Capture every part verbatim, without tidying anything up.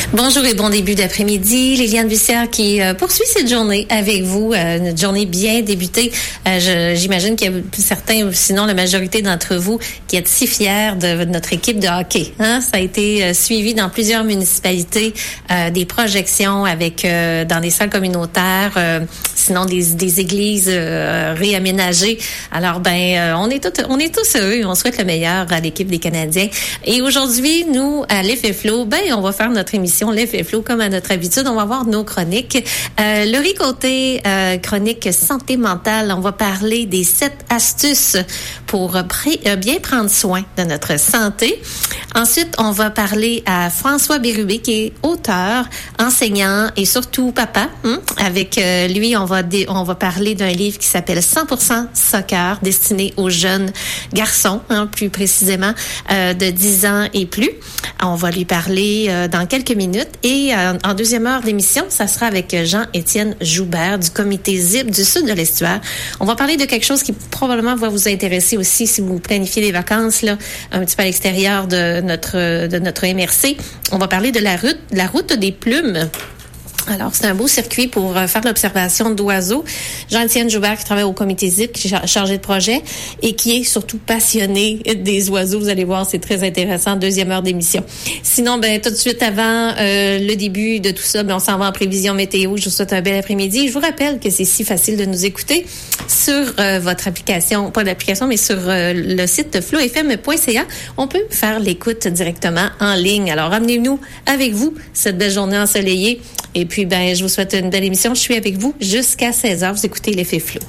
Bonjour et bon début d'après-midi. Liliane Bussière qui euh, poursuit cette journée avec vous, euh, une journée bien débutée. Euh, je, j'imagine qu'il y a certains, sinon la majorité d'entre vous, qui êtes si fiers de, de notre équipe de hockey. Hein? Ça a été euh, suivi dans plusieurs municipalités, euh, des projections avec euh, dans des salles communautaires, euh, sinon des, des églises euh, réaménagées. Alors ben, euh, on est tous, on est tous heureux. On souhaite le meilleur à l'équipe des Canadiens. Et aujourd'hui, nous à l'Effet Flow, ben on va faire notre émission L'Effet Flow comme à notre habitude. On va voir nos chroniques. Euh, Laurie Côté, euh, chronique santé mentale. On va parler des sept astuces pour pré- euh, bien prendre soin de notre santé. Ensuite, on va parler à François Bérubé, qui est auteur, enseignant et surtout papa. Hein? Avec euh, lui, on va dé- on va parler d'un livre qui s'appelle cent pour cent Soccer, destiné aux jeunes garçons, hein, plus précisément euh, de dix ans et plus. On va lui parler euh, dans quelques minutes. Et euh, en deuxième heure d'émission, ça sera avec Jean-Étienne Joubert du comité Z I P du Sud de l'Estuaire. On va parler de quelque chose qui probablement va vous intéresser aussi si vous planifiez des vacances là, un petit peu à l'extérieur de notre de notre M R C. On va parler de la route, la route des plumes. Alors, c'est un beau circuit pour euh, faire l'observation d'oiseaux. Jean-Étienne Joubert, qui travaille au comité Z I P, qui est chargé de projet et qui est surtout passionné des oiseaux. Vous allez voir, c'est très intéressant. Deuxième heure d'émission. Sinon, ben tout de suite avant euh, le début de tout ça, ben on s'en va en prévision météo. Je vous souhaite un bel après-midi. Je vous rappelle que c'est si facile de nous écouter sur euh, votre application, pas d'application, mais sur euh, le site flow f m point c a. On peut faire l'écoute directement en ligne. Alors, amenez-nous avec vous cette belle journée ensoleillée. Et puis, ben, je vous souhaite une belle émission. Je suis avec vous jusqu'à seize heures. Vous écoutez l'Effet Flow.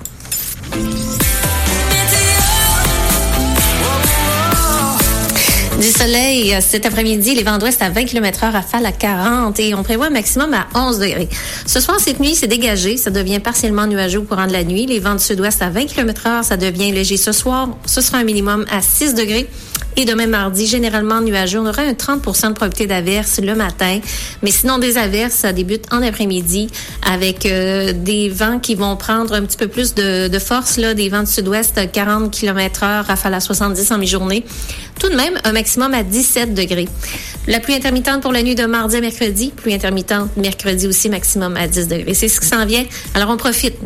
Du soleil cet après-midi, les vents d'ouest à vingt kilomètres heure, rafale à quarante et on prévoit un maximum à onze degrés. Ce soir, cette nuit, c'est dégagé. Ça devient partiellement nuageux au courant de la nuit. Les vents du sud-ouest à vingt kilomètres heure, ça devient léger ce soir. Ce sera un minimum à six degrés. Et demain mardi, généralement nuageux. On aura un trente pour cent de probabilité d'averse le matin. Mais sinon, des averses, ça débute en après-midi avec euh, des vents qui vont prendre un petit peu plus de, de force, là, des vents du sud-ouest à quarante kilomètres heure, rafale à soixante-dix en mi-journée. Tout de même, un maximum à dix-sept degrés. La pluie intermittente pour la nuit de mardi à mercredi. Pluie intermittente mercredi aussi, maximum à dix degrés. C'est ce qui s'en vient. Alors, on profite